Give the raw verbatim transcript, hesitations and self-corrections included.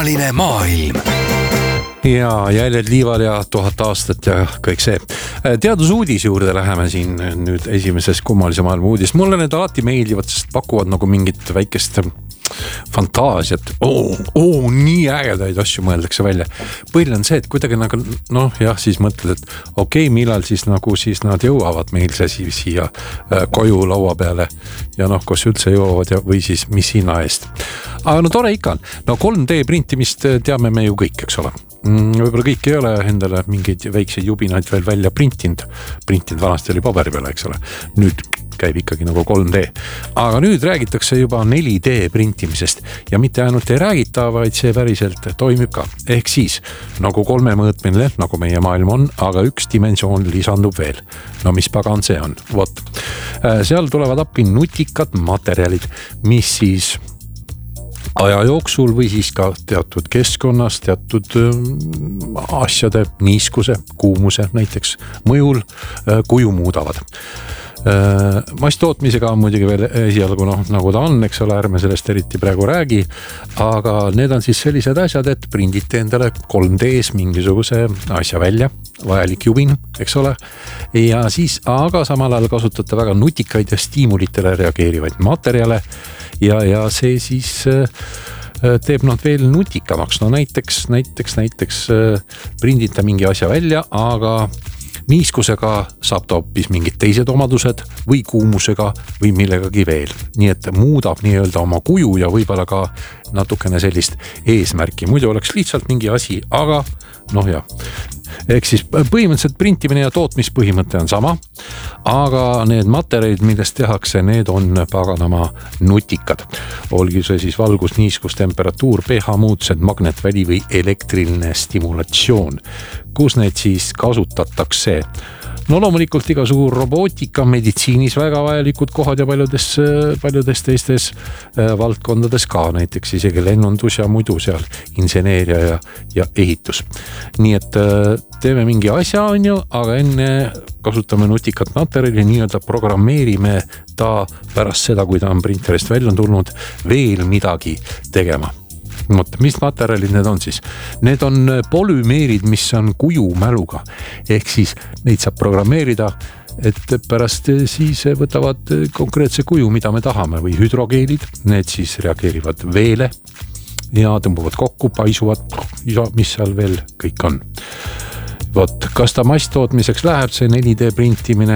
kummaline maailm. Ja jäljed liival ja tuhat aastat ja kõik see. Teadusuudis juurde läheme siin nüüd esimeses kummalise maailma uudis. Mulle need alati meeldivad, sest pakuvad nagu mingit väikest fantaasiat. Oo, oo, nii ägedaid asju mõeldakse välja. Põhiline on see, et kuidagi nagu, noh jah, siis mõtled, et okei, okay, millal siis nagu siis nad jõuavad meil see siia koju laua peale ja noh, kus üldse jõuavad ja, või siis mis hinna eest. Aga no tore ikka on. No kolm D printimist teame me ju kõik, eks ole. Võib-olla kõik ei ole endale mingeid väikseid jubinaid veel välja printinud. Printinud vanasti oli paberi peale, eks ole. Nüüd käib ikkagi nagu kolm D. Aga nüüd räägitakse juba neli D printimisest ja mitte ainult ei räägita, vaid see päriselt toimib ka. Ehk siis nagu kolme mõõtmine, nagu meie maailm on, aga üks dimensioon lisandub veel. No mis pagan see on? Vot. Seal tulevad appi nutikad materjalid, mis siis aja jooksul või siis ka teatud keskkonnas, teatud asjade niiskuse, kuumuse näiteks mõjul kuju muudavad. Masstootmisega on muidugi veel esialgu noh, nagu ta on, eks ole, ärme sellest eriti praegu räägi, aga need on siis sellised asjad, et prindite endale kolm D's mingisuguse asja välja, vajalik jubin, eks ole, ja siis aga samal ajal kasutate väga nutikaid ja stiimulitele reageerivaid materjale ja, ja see siis teeb nad veel nutikamaks. No näiteks, näiteks, näiteks prindite mingi asja välja, aga niiskusega saab ta hoopis mingid teised omadused või kuumusega või millegagi veel. Nii et muudab nii-öelda oma kuju ja võib-olla ka natukene sellist eesmärki. Muidu oleks lihtsalt mingi asi, aga noh jah. Ehk siis põhimõtteliselt printimine ja tootmispõhimõte on sama, aga need materjalid, millest tehakse, need on paganama nutikad. Olgi see siis valgus, niiskus, temperatuur, pH muutused, magnetväli või elektriline stimulatsioon. Kus need siis kasutatakse? No loomulikult igasugu robootika, meditsiinis väga vajalikud kohad ja paljudes, paljudes teistes valdkondades ka, näiteks isegi lennundus ja muidu seal inseneeria ja, ja ehitus. Nii et teeme mingi asja on ju, aga enne kasutame nutikat materjali, nii-öelda programmeerime ta pärast seda, kui ta on printerist välja tulnud, veel midagi tegema. Mis materjalid need on siis? Need on polümeerid, mis on kujumäluga. Ehk siis neid saab programmeerida, et pärast siis võtavad konkreetse kuju, mida me tahame, või hüdrogeelid. Need siis reageerivad veele ja tõmbuvad kokku, paisuvad, mis seal veel kõik on. Vot, kas ta masstootmiseks läheb see neli D printimine?